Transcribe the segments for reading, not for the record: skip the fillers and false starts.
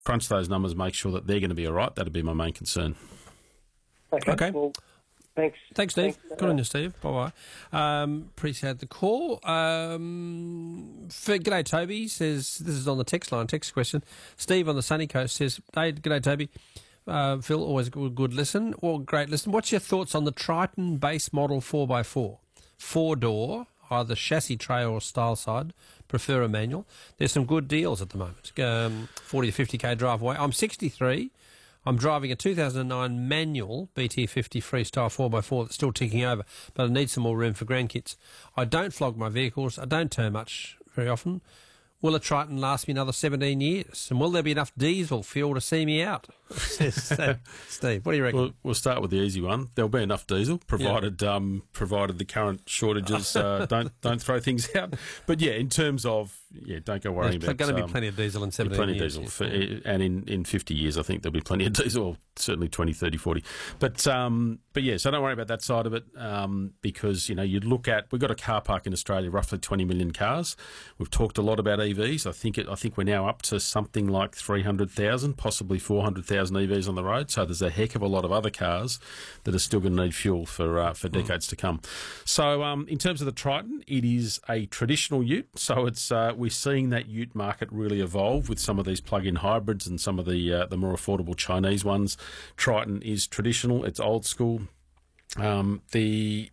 crunch those numbers, make sure that they're going to be all right. That'd be my main concern. Okay. Well, thanks. Thanks, Steve. Good on you, Steve. Bye-bye. Appreciate the call. G'day, Toby says, this is on the text line, text question. Steve on the sunny coast says, hey, g'day, Toby. Phil, always a good listen, or great listen. What's your thoughts on the Triton base model 4x4? Four-door, either chassis tray or style side, prefer a manual. There's some good deals at the moment. 40 to 50k drive away. I'm 63. I'm driving a 2009 manual BT50 freestyle 4x4 that's still ticking over, but I need some more room for grandkids. I don't flog my vehicles. I don't turn much very often. Will a Triton last me another 17 years? And will there be enough diesel fuel to see me out? Says Steve. What do you reckon? We'll start with the easy one. There'll be enough diesel, provided the current shortages don't throw things out. But yeah, in terms of don't go worrying about. There's going to be plenty of diesel in 17 plenty years. Plenty of diesel, and in 50 years, I think there'll be plenty of diesel. Certainly 20, 30, 40. But yeah, so don't worry about that side of it because you'd look at, we've got a car park in Australia, roughly 20 million cars. We've talked a lot about EVs. I think we're now up to something like 300,000, possibly 400,000 EVs on the road. So there's a heck of a lot of other cars that are still going to need fuel for decades to come. So in terms of the Triton, it is a traditional ute. So it's we're seeing that ute market really evolve with some of these plug-in hybrids and some of the more affordable Chinese ones. Triton is traditional. It's old school. It's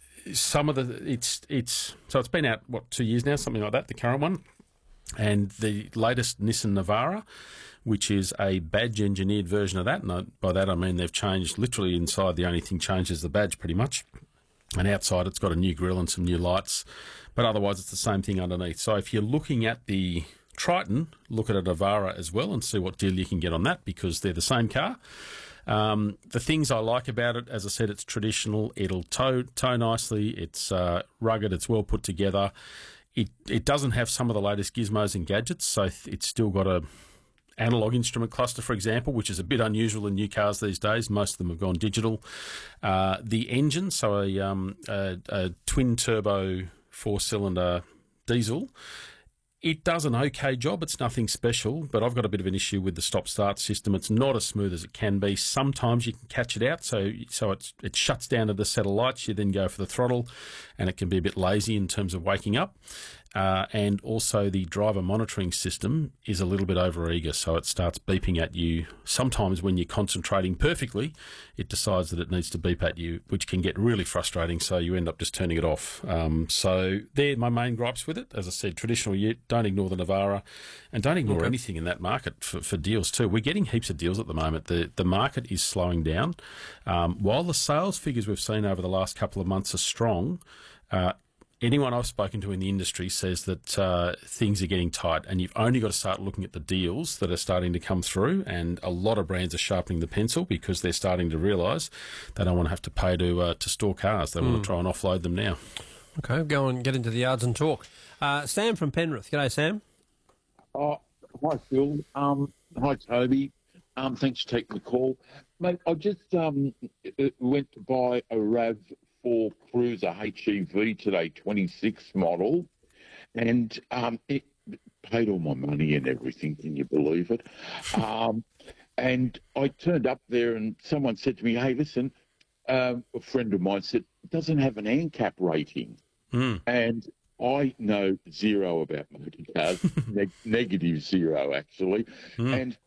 been out 2 years now, something like that. The current one. And the latest Nissan Navara, which is a badge engineered version of that. And by that I mean they've changed literally inside. The only thing changed is the badge pretty much. And outside it's got a new grille and some new lights. But otherwise it's the same thing underneath. So if you're looking at the Triton, look at a Navara as well and see what deal you can get on that because they're the same car. The things I like about it, as I said, it's traditional. It'll tow nicely. It's rugged. It's well put together. It doesn't have some of the latest gizmos and gadgets, so it's still got a analog instrument cluster, for example, which is a bit unusual in new cars these days. Most of them have gone digital. The engine, so a twin-turbo four-cylinder diesel, it does an okay job. It's nothing special, but I've got a bit of an issue with the stop-start system. It's not as smooth as it can be. Sometimes you can catch it out, so it shuts down at a set of lights. You then go for the throttle, and it can be a bit lazy in terms of waking up. And also the driver monitoring system is a little bit overeager, so it starts beeping at you. Sometimes when you're concentrating perfectly, it decides that it needs to beep at you, which can get really frustrating, so you end up just turning it off. So they're my main gripes with it. As I said, traditional ute, don't ignore the Navara, and don't ignore anything in that market for deals too. We're getting heaps of deals at the moment. The market is slowing down. While the sales figures we've seen over the last couple of months are strong, anyone I've spoken to in the industry says that things are getting tight, and you've only got to start looking at the deals that are starting to come through, and a lot of brands are sharpening the pencil because they're starting to realise they don't want to have to pay to store cars. They want to try and offload them now. Okay, go and get into the yards and talk. Sam from Penrith. G'day, Sam. Hi, Phil. Hi, Toby. Thanks for taking the call. Mate, I just went to buy a RAV4 Cruiser HEV today, 26 model, and it paid all my money and everything. Can you believe it? And I turned up there and someone said to me, hey, listen, a friend of mine said, it doesn't have an ANCAP rating. And I know zero about motor cars, negative zero, actually. And